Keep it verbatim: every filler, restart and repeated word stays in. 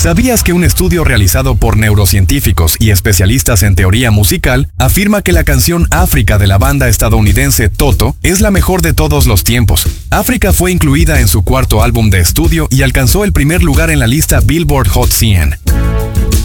¿Sabías que un estudio realizado por neurocientíficos y especialistas en teoría musical afirma que la canción África de la banda estadounidense Toto es la mejor de todos los tiempos? África fue incluida en su cuarto álbum de estudio y alcanzó el primer lugar en la lista Billboard Hot cien.